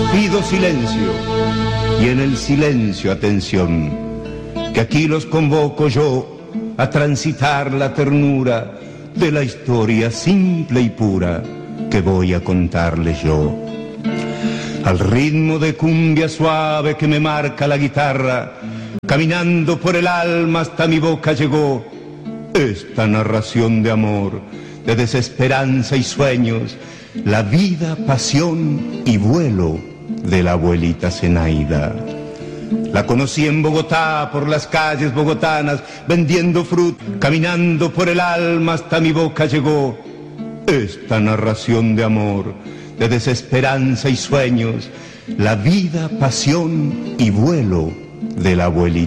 Pido silencio y en el silencio atención, que aquí los convoco yo a transitar la ternura de la historia simple y pura que voy a contarles yo. Al ritmo de cumbia suave que me marca la guitarra, caminando por el alma hasta mi boca llegó esta narración de amor, de desesperanza y sueños, la vida, pasión y vuelo de la abuelita Zenaida. La conocí en Bogotá, por las calles bogotanas, vendiendo fruta, caminando por el alma hasta mi boca llegó esta narración de amor, de desesperanza y sueños, la vida, pasión y vuelo de la abuelita